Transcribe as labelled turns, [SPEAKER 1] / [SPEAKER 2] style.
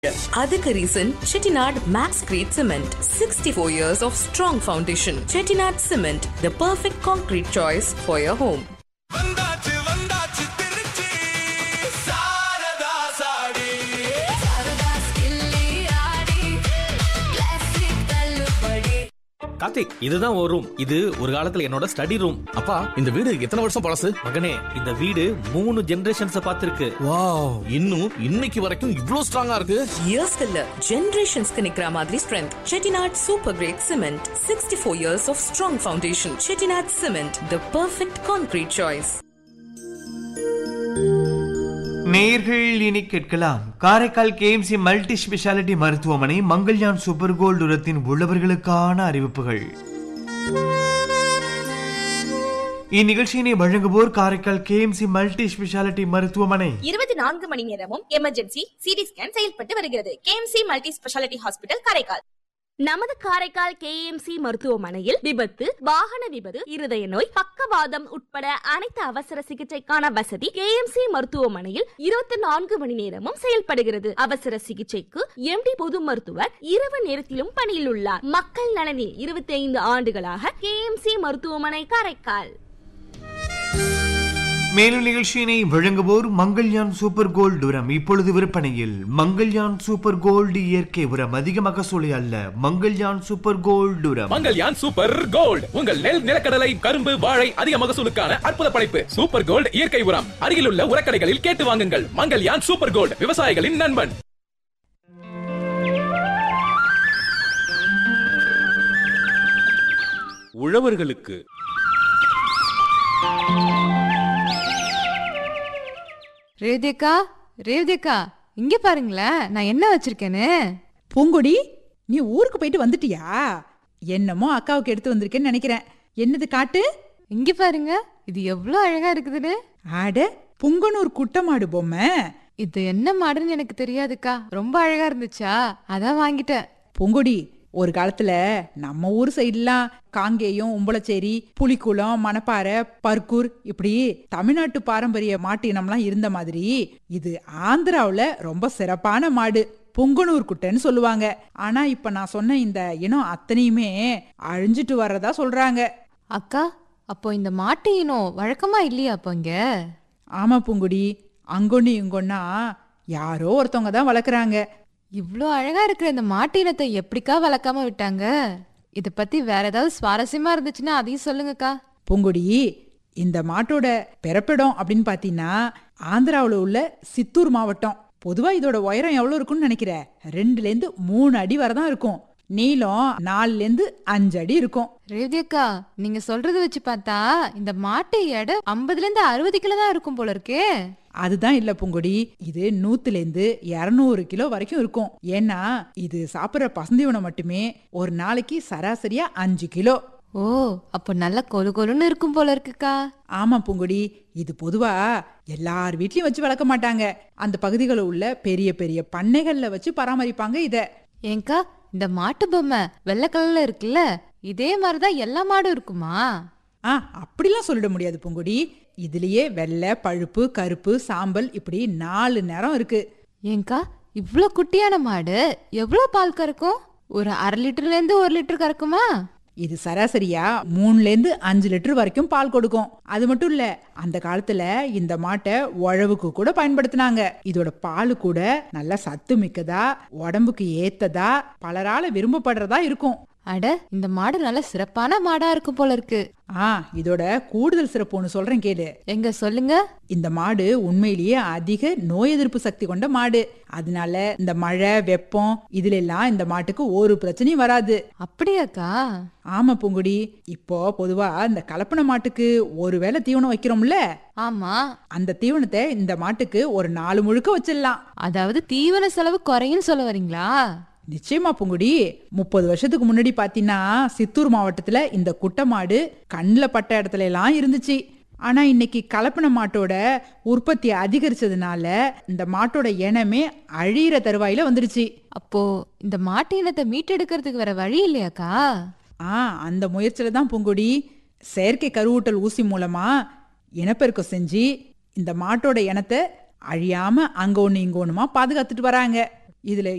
[SPEAKER 1] அதுக்கு reason Chettinad maths great cement. 64 years of strong foundation. Chettinad Cement, the perfect concrete choice for your home.
[SPEAKER 2] Karthik, இதுதான் ஒரு room. இது ஒரு காலத்துல என்னோட ஸ்டடி ரூம்.
[SPEAKER 3] அப்பா, இந்த வீடு எத்தனை வருஷம் பழசு?
[SPEAKER 2] மகனே, இந்த வீடு 3 ஜெனரேஷன்ஸ் பார்த்திருக்கு.
[SPEAKER 3] வாவ், இன்னும் இன்னைக்கு வரைக்கும் இவ்ளோ ஸ்ட்ராங்கா இருக்கு.
[SPEAKER 1] Years இல்ல, generations-க்கு நிக்கிற மாதிரி strength. Chettinad Super Great Cement. 64 years of strong foundation. Chettinad Cement, the perfect concrete choice.
[SPEAKER 4] நேயர்கள் இனி கேட்கலாம். காரைக்கால் கேஎம்சி மல்டி ஸ்பெஷாலிட்டி மருத்துவமனை மங்கள்யான் சூப்பர் கோல்டு உரத்தின் உள்ளவர்களுக்கான அறிவிப்புகள். இந்நிகழ்ச்சியினை வழங்குவோர் காரைக்கால் கேஎம்சி மல்டி ஸ்பெஷாலிட்டி மருத்துவமனை.
[SPEAKER 5] 24 மணி நேரமும் எமர்ஜென்சி சிடி ஸ்கேன் செயல்பட்டு வருகிறது. KMC multi speciality hospital Karaikal. நமது காரைக்கால் கேஎம்சி மருத்துவமனையில் விபத்து, வாகன விபத்து, இருதய நோய், பக்கவாதம் உட்பட அனைத்து அவசர சிகிச்சைக்கான வசதி கேஎம்சி மருத்துவமனையில் 24 மணி நேரமும் செயல்படுகிறது. அவசர சிகிச்சைக்கு எம்டி பொது மருத்துவர் இரவு நேரத்திலும் பணியில் உள்ளார். மக்கள் நலனில் 25 ஆண்டுகளாக கேஎம்சி மருத்துவமனை காரைக்கால்.
[SPEAKER 4] மேலும் நிகழ்ச்சியினை வழங்குவோர் மங்கள்யான் சூப்பர் கோல்டு உரம். இப்பொழுது விற்பனையில். மங்கள்யான் சூப்பர் கோல்டு இயற்கை உரம். அதிக மகசூலை அல்ல. மங்கள்யான் சூப்பர் கோல்டு உரம்.
[SPEAKER 3] மங்கள்யான் சூப்பர் கோல்டு உங்கள் நெல், நிலக்கடலை, கரும்பு, வாழை அதிக மகசூலுக்கான அற்புத படைப்பு. சூப்பர் கோல்டு இயற்கை உரம். அருகிலுள்ள உரக்கடைகளில் கேட்டு வாங்குங்கள். மங்கள்யான் சூப்பர் கோல்டு, விவசாயிகளின் நண்பன்.
[SPEAKER 6] உழவர்களுக்கு
[SPEAKER 7] ரேவதியக்கா இங்க பாருங்களேன், நான் என்ன வச்சிருக்கேன்னு.
[SPEAKER 8] பூங்கொடி, நீ ஊருக்கு போயிட்டு வந்துட்டியா? என்னமோ அக்காவுக்கு எடுத்து வந்திருக்கேன்னு நினைக்கிறேன். என்னது காட்டு.
[SPEAKER 7] இங்க பாருங்க, இது எவ்வளவு அழகா இருக்குதுன்னு.
[SPEAKER 8] ஆட, புங்கனூர் குட்டமாடு பொம்மை.
[SPEAKER 7] இது என்ன மாடுன்னு எனக்கு தெரியாதுக்கா, ரொம்ப அழகா இருந்துச்சா, அதான் வாங்கிட்டேன்.
[SPEAKER 8] பூங்கொடி, ஒரு காலத்துல நம்ம ஊர் சைடுலாம் காங்கேயம், உம்பளச்சேரி, புலிக்குளம், மணப்பாறை, பர்கூர் இப்படி தமிழ்நாட்டு பாரம்பரிய மாட்டு இனம்லாம் இருந்த மாதிரி இது ஆந்திராவுல ரொம்ப சிறப்பான மாடு. புங்கனூர் குட்டைன்னு சொல்லுவாங்க. ஆனா இப்ப நான் சொன்ன இந்த இனம் அத்தனையுமே அழிஞ்சிட்டு வர்றதா சொல்றாங்க.
[SPEAKER 7] அக்கா, அப்போ இந்த மாட்டு இனம் வழக்கமா இல்லையா அப்போ இங்க?
[SPEAKER 8] ஆமா பூங்குடி, அங்கொன்னு இங்கொன்னா யாரோ ஒருத்தவங்க தான் வளர்க்குறாங்க.
[SPEAKER 7] இவ்ளோ அழகா இருக்கிற இந்த மாட்டு இனத்தை எப்படிக்கா வளர்க்காம விட்டாங்க? இத பத்தி வேற ஏதாவது சுவாரஸ்யமா இருந்துச்சுன்னா அதையும் சொல்லுங்கக்கா.
[SPEAKER 8] பூங்குடி, இந்த மாட்டோட பிறப்பிடம் அப்படின்னு பாத்தீங்கன்னா ஆந்திராவில் உள்ள சித்தூர் மாவட்டம். பொதுவா இதோட உயரம் எவ்வளவு இருக்கும்னு நினைக்கிற? 2லேருந்து 3 அடி வரதான் இருக்கும். நீளம் 4லேருந்து 5 அடி இருக்கும்.
[SPEAKER 7] ரேவதியக்கா, நீங்க சொல்றத வச்சு பார்த்தா இந்த மாட்டு எடை 50லேருந்து 60 கிலோ தான் இருக்கும் போல இருக்கே.
[SPEAKER 8] அதுதான் இல்ல பூங்கொடி, இது 100லேருந்து 200 கிலோ வரைக்கும் இருக்கும். ஏன்னா இது சாப்பிட்ற பசந்தீவனம் மட்டுமே ஒரு நாளைக்கு சராசரியா 5 கிலோ.
[SPEAKER 7] ஓ, அப்போ நல்ல கொலு கொலுன்னு இருக்கும் போல இருக்குக்கா.
[SPEAKER 8] ஆமா பூங்குடி, இது பொதுவா எல்லார் வீட்லயும் வச்சு வளர்க்க மாட்டாங்க. அந்த பகுதிகளில் உள்ள பெரிய பெரிய பண்ணைகள்ல வச்சு பராமரிப்பாங்க இத.
[SPEAKER 7] ஏங்கா, இந்த மாட்டு பொம்மை வெள்ளை கலர்ல இருக்குல்ல, இதே மாதிரிதான் எல்லா மாடும் இருக்குமா?
[SPEAKER 8] அப்படிலாம் சொல்லிட முடியாது பூங்குடி. இதுலயே வெள்ளை, பழுப்பு, கருப்பு, சாம்பல் இப்படி 4 நிறம் இருக்கு.
[SPEAKER 7] ஏங்கா, இவ்ளோ குட்டியான மாடு எவ்வளோ பால் கறக்கும்? ஒரு 1/2 லிட்டர்ல இருந்து 1 லிட்டர் கறக்குமா?
[SPEAKER 8] இது சராசரியா 3லேருந்து 5 லிட்டர் வரைக்கும் பால் கொடுக்கும். அது மட்டும் இல்ல, அந்த காலத்துல இந்த மாட்டை உழவுக்கு கூட பயன்படுத்தினாங்க. இதோட பால் கூட நல்ல சத்து மிக்கதா, உடம்புக்கு ஏத்ததா, பலரால விரும்பப்படுறதா இருக்கும்.
[SPEAKER 7] அட, இந்த மாடு நல்ல சிறப்பான மாடா இருக்கும் போல இருக்கு.
[SPEAKER 8] இதோட கூடுதல் சிறப்பு ஒன்று சொல்றேன் கேளு.
[SPEAKER 7] எங்க சொல்லுங்க.
[SPEAKER 8] இந்த மாடு உண்மையிலேயே அதிக நோய் எதிர்ப்பு சக்தி கொண்ட மாடு. அதனால இந்த மழை, வெப்பம் இதுல எல்லாம் இந்த மாட்டுக்கு ஒரு பிரச்சனையும் வராது.
[SPEAKER 7] அப்படியாக்கா?
[SPEAKER 8] ஆமா பூங்குடி, இப்போ பொதுவா இந்த கலப்பன மாட்டுக்கு ஒரு வேளை தீவனம் வைக்கிறோம்ல,
[SPEAKER 7] ஆமா,
[SPEAKER 8] அந்த தீவனத்தை இந்த மாட்டுக்கு ஒரு 4 முழுக்க வச்சிடலாம்.
[SPEAKER 7] அதாவது தீவன செலவு குறையும் சொல்ல வரீங்களா?
[SPEAKER 8] நிச்சயமா பூங்குடி. 30 வருஷத்துக்கு முன்னாடி பாத்தீங்கன்னா சித்தூர் மாவட்டத்துல இந்த குட்டை மாடு கண்ணில் பட்ட இடத்துல எல்லாம் இருந்துச்சு. ஆனா இன்னைக்கு கலப்பின மாட்டோட உற்பத்தி அதிகரிச்சதுனால இந்த மாட்டோட இனமே அழியிற தருவாயில வந்துருச்சு.
[SPEAKER 7] அப்போ இந்த மாட்டு இனத்தை மீட்டெடுக்கிறதுக்கு வேற வழி இல்லையாக்கா?
[SPEAKER 8] அந்த முயற்சியில தான் பூங்குடி செயற்கை கருவூட்டல் ஊசி மூலமா இனப்பெருக்கம் செஞ்சு இந்த மாட்டோட இனத்தை அழியாம அங்க ஒண்ணு இங்க ஒண்ணுமா பாதுகாத்துட்டு வராங்க. இதுல